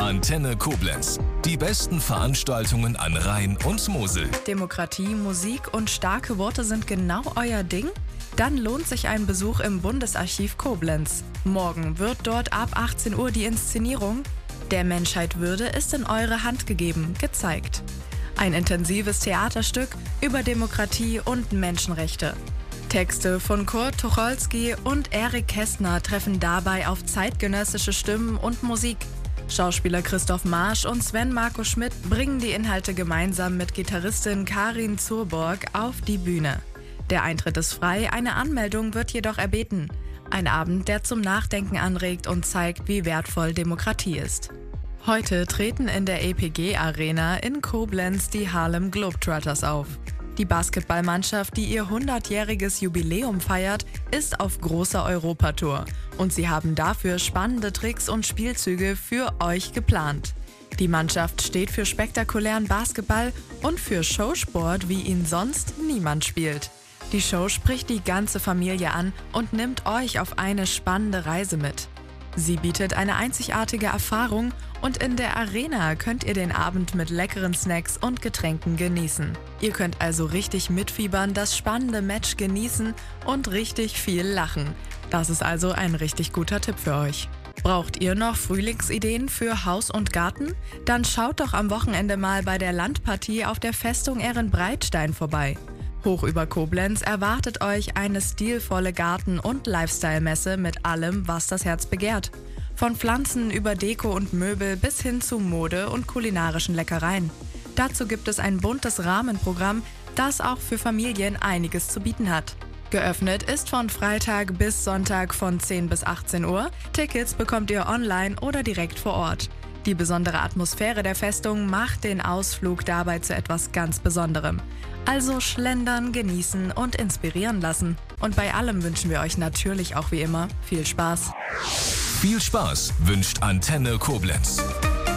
Antenne Koblenz. Die besten Veranstaltungen an Rhein und Mosel. Demokratie, Musik und starke Worte sind genau euer Ding? Dann lohnt sich ein Besuch im Bundesarchiv Koblenz. Morgen wird dort ab 18 Uhr die Inszenierung Der Menschheit Würde ist in eure Hand gegeben gezeigt. Ein intensives Theaterstück über Demokratie und Menschenrechte. Texte von Kurt Tucholsky und Erik Kästner treffen dabei auf zeitgenössische Stimmen und Musik. Schauspieler Christoph Marsch und Sven Marco Schmidt bringen die Inhalte gemeinsam mit Gitarristin Karin Zurborg auf die Bühne. Der Eintritt ist frei, eine Anmeldung wird jedoch erbeten. Ein Abend, der zum Nachdenken anregt und zeigt, wie wertvoll Demokratie ist. Heute treten in der EPG Arena in Koblenz die Harlem Globetrotters auf. Die Basketballmannschaft, die ihr 100-jähriges Jubiläum feiert, ist auf großer Europatour. Und sie haben dafür spannende Tricks und Spielzüge für euch geplant. Die Mannschaft steht für spektakulären Basketball und für Showsport, wie ihn sonst niemand spielt. Die Show spricht die ganze Familie an und nimmt euch auf eine spannende Reise mit. Sie bietet eine einzigartige Erfahrung und in der Arena könnt ihr den Abend mit leckeren Snacks und Getränken genießen. Ihr könnt also richtig mitfiebern, das spannende Match genießen und richtig viel lachen. Das ist also ein richtig guter Tipp für euch. Braucht ihr noch Frühlingsideen für Haus und Garten? Dann schaut doch am Wochenende mal bei der Landpartie auf der Festung Ehrenbreitstein vorbei. Hoch über Koblenz erwartet euch eine stilvolle Garten- und Lifestyle-Messe mit allem, was das Herz begehrt. Von Pflanzen über Deko und Möbel bis hin zu Mode und kulinarischen Leckereien. Dazu gibt es ein buntes Rahmenprogramm, das auch für Familien einiges zu bieten hat. Geöffnet ist von Freitag bis Sonntag von 10 bis 18 Uhr. Tickets bekommt ihr online oder direkt vor Ort. Die besondere Atmosphäre der Festung macht den Ausflug dabei zu etwas ganz Besonderem. Also schlendern, genießen und inspirieren lassen. Und bei allem wünschen wir euch natürlich auch wie immer viel Spaß. Viel Spaß wünscht Antenne Koblenz.